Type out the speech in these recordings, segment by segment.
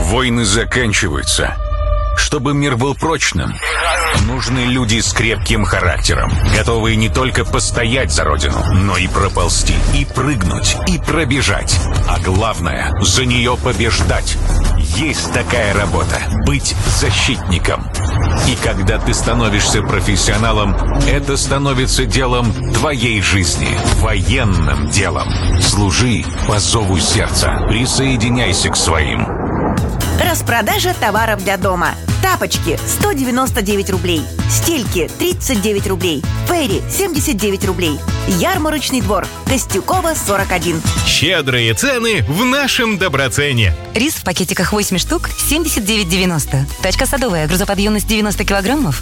Войны заканчиваются. Чтобы мир был прочным, нужны люди с крепким характером, готовые не только постоять за родину, но и проползти, и прыгнуть, и пробежать. А главное, за нее побеждать. Есть такая работа — быть защитником. И когда ты становишься профессионалом, это становится делом твоей жизни, военным делом. Служи по зову сердца. Присоединяйся к своим. Распродажа товаров для дома. Тапочки 199 рублей. Стельки 39 рублей. Фейри 79 рублей. Ярмарочный двор. Костюкова 41. Щедрые цены в нашем Доброцене. Рис в пакетиках 8 штук 79,90. Тачка садовая, грузоподъемность 90 килограммов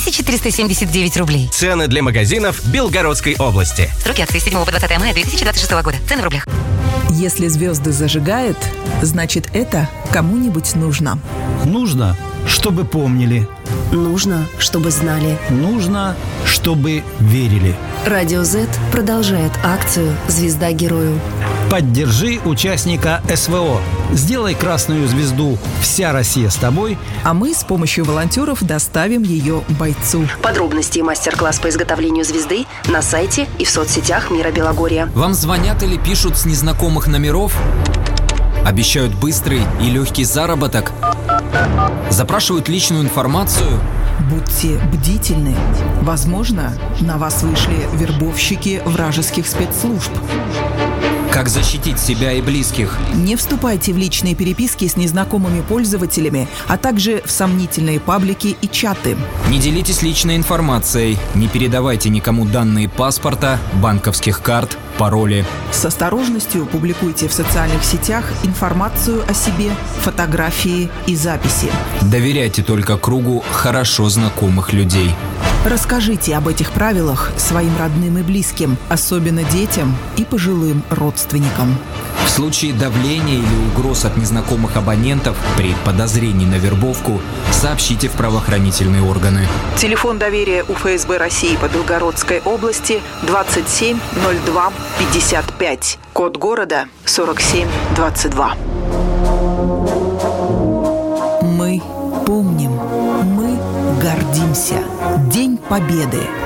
2379 рублей. Цены для магазинов Белгородской области. Сроки акции с 7 по 20 мая 2026 года. Цены в рублях. Если звезды зажигают, значит это кому-нибудь нужно. Нужно, чтобы помнили. Нужно, чтобы знали. Нужно, чтобы верили. Радио Z продолжает акцию «Звезда герою». Поддержи участника СВО. Сделай красную звезду «Вся Россия с тобой», а мы с помощью волонтеров доставим ее бойцу. Подробности и мастер-класс по изготовлению звезды на сайте и в соцсетях Мира Белогорья. Вам звонят или пишут с незнакомых номеров? Обещают быстрый и легкий заработок? Запрашивают личную информацию? Будьте бдительны. Возможно, на вас вышли вербовщики вражеских спецслужб. Как защитить себя и близких? Не вступайте в личные переписки с незнакомыми пользователями, а также в сомнительные паблики и чаты. Не делитесь личной информацией, не передавайте никому данные паспорта, банковских карт, пароли. С осторожностью публикуйте в социальных сетях информацию о себе, фотографии и записи. Доверяйте только кругу хорошо знакомых людей. Расскажите об этих правилах своим родным и близким, особенно детям и пожилым родственникам. В случае давления или угроз от незнакомых абонентов при подозрении на вербовку сообщите в правоохранительные органы. Телефон доверия у ФСБ России по Белгородской области 27 02 55. Код города 4722. Мы помним, мы гордимся. День Победы.